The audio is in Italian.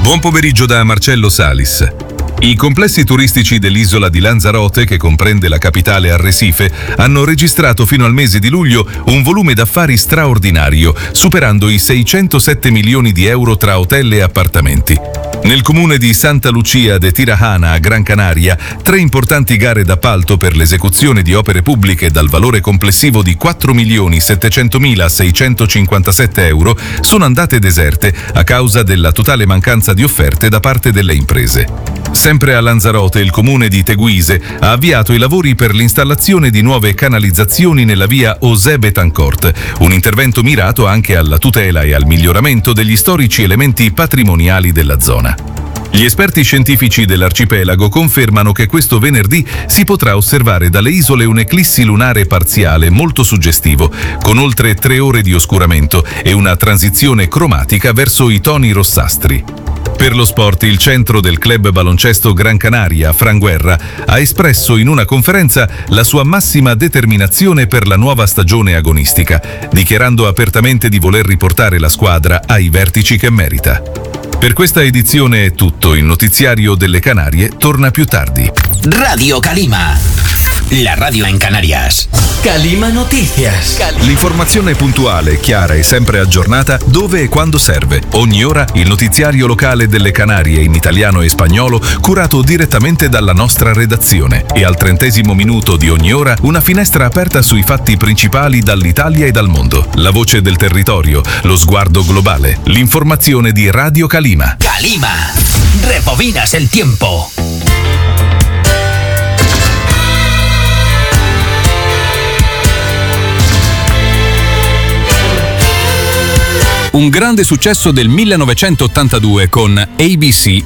Buon pomeriggio da Marcello Salis. I complessi turistici dell'isola di Lanzarote, che comprende la capitale Arrecife, hanno registrato fino al mese di luglio un volume d'affari straordinario, superando i 607 milioni di euro tra hotel e appartamenti. Nel comune di Santa Lucia de Tirajana, a Gran Canaria, 3 importanti gare d'appalto per l'esecuzione di opere pubbliche dal valore complessivo di 4.700.657 euro sono andate deserte a causa della totale mancanza di offerte da parte delle imprese. Sempre a Lanzarote, il comune di Teguise ha avviato i lavori per l'installazione di nuove canalizzazioni nella via José Betancourt, un intervento mirato anche alla tutela e al miglioramento degli storici elementi patrimoniali della zona. Gli esperti scientifici dell'arcipelago confermano che questo venerdì si potrà osservare dalle isole un eclissi lunare parziale molto suggestivo, con oltre 3 ore di oscuramento e una transizione cromatica verso i toni rossastri. Per lo sport, il centro del club baloncesto Gran Canaria, Fran Guerra, ha espresso in una conferenza la sua massima determinazione per la nuova stagione agonistica, dichiarando apertamente di voler riportare la squadra ai vertici che merita. Per questa edizione è tutto, il notiziario delle Canarie torna più tardi. Radio Calima, la radio en Canarias. Calima Noticias. L'informazione puntuale, chiara e sempre aggiornata dove e quando serve. Ogni ora il notiziario locale delle Canarie in italiano e spagnolo, curato direttamente dalla nostra redazione. E al 30° minuto di ogni ora una finestra aperta sui fatti principali dall'Italia e dal mondo. La voce del territorio, lo sguardo globale. L'informazione di Radio Calima. Calima, rebobinas el tiempo. Un grande successo del 1982 con ABC